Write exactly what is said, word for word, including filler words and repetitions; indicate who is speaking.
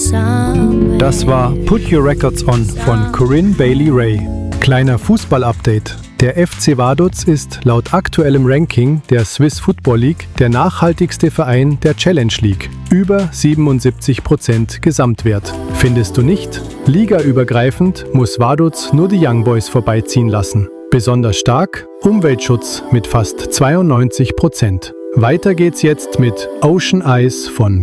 Speaker 1: Das war Put Your Records On von Corinne Bailey Rae. Kleiner Fußball-Update. Der F C Vaduz ist laut aktuellem Ranking der Swiss Football League der nachhaltigste Verein der Challenge League. Über siebenundsiebzig Prozent Gesamtwert. Findest du nicht? Ligaübergreifend muss Vaduz nur die Young Boys vorbeiziehen lassen. Besonders stark Umweltschutz mit fast zweiundneunzig Prozent. Weiter geht's jetzt mit Ocean Eyes von